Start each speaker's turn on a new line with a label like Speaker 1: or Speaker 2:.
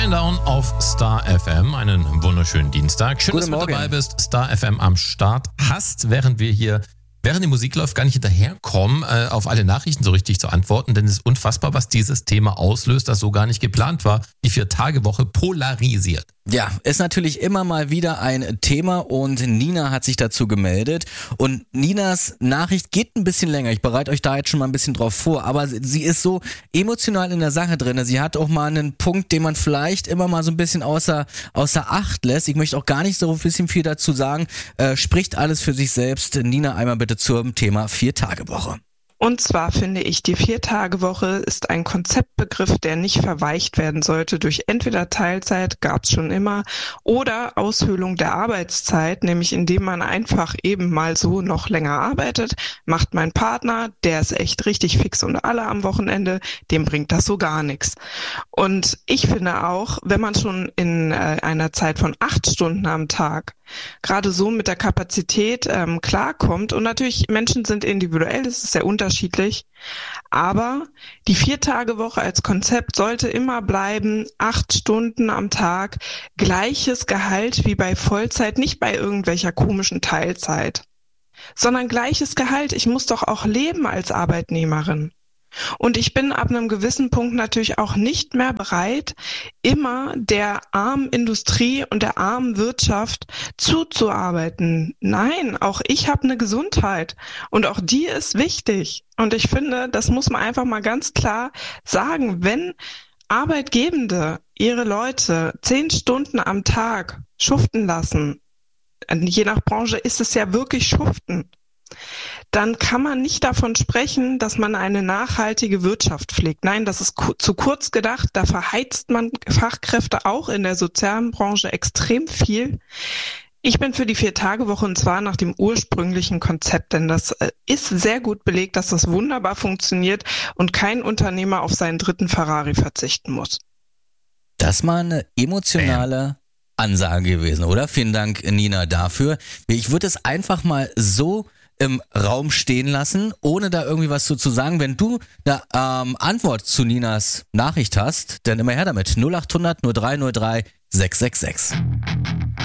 Speaker 1: Shinedown auf Star FM. Einen wunderschönen Dienstag. Schön,
Speaker 2: Guten
Speaker 1: dass du
Speaker 2: Morgen.
Speaker 1: dabei bist. Star FM am Start hast, während die Musik läuft, gar nicht hinterherkommen, auf alle Nachrichten so richtig zu antworten, denn es ist unfassbar, was dieses Thema auslöst, das so gar nicht geplant war. Die 4-Tage-Woche polarisiert.
Speaker 2: Ja, ist natürlich immer mal wieder ein Thema und Nina hat sich dazu gemeldet und Ninas Nachricht geht ein bisschen länger. Ich bereite euch da jetzt schon mal ein bisschen drauf vor, aber sie ist so emotional in der Sache drin. Sie hat auch mal einen Punkt, den man vielleicht immer mal so ein bisschen außer Acht lässt. Ich möchte auch gar nicht so ein bisschen viel dazu sagen. Spricht alles für sich selbst. Nina, einmal bitte zum Thema 4-Tage-Woche.
Speaker 3: Und zwar finde ich, die 4-Tage-Woche ist ein Konzeptbegriff, der nicht verweicht werden sollte durch entweder Teilzeit, gab's schon immer, oder Aushöhlung der Arbeitszeit, nämlich indem man einfach eben mal so noch länger arbeitet, macht mein Partner, der ist echt richtig fix und alle am Wochenende, dem bringt das so gar nichts. Und ich finde auch, wenn man schon in einer Zeit von 8 Stunden am Tag gerade so mit der Kapazität klarkommt, und natürlich Menschen sind individuell, das ist sehr unterschiedlich, aber die 4-Tage-Woche als Konzept sollte immer bleiben, 8 Stunden am Tag, gleiches Gehalt wie bei Vollzeit, nicht bei irgendwelcher komischen Teilzeit, sondern gleiches Gehalt. Ich muss doch auch leben als Arbeitnehmerin. Und ich bin ab einem gewissen Punkt natürlich auch nicht mehr bereit, immer der armen Industrie und der armen Wirtschaft zuzuarbeiten. Nein, auch ich habe eine Gesundheit und auch die ist wichtig. Und ich finde, das muss man einfach mal ganz klar sagen, wenn Arbeitgebende ihre Leute 10 Stunden am Tag schuften lassen, je nach Branche ist es ja wirklich Schuften, dann kann man nicht davon sprechen, dass man eine nachhaltige Wirtschaft pflegt. Nein, das ist zu kurz gedacht. Da verheizt man Fachkräfte auch in der sozialen Branche extrem viel. Ich bin für die 4-Tage-Woche und zwar nach dem ursprünglichen Konzept, denn das ist sehr gut belegt, dass das wunderbar funktioniert und kein Unternehmer auf seinen 3. Ferrari verzichten muss.
Speaker 2: Das mal eine emotionale Ansage gewesen, oder? Vielen Dank, Nina, dafür. Ich würde es einfach mal so im Raum stehen lassen, ohne da irgendwie was zu sagen. Wenn du eine Antwort zu Ninas Nachricht hast, dann immer her damit. 0800 03 03 666.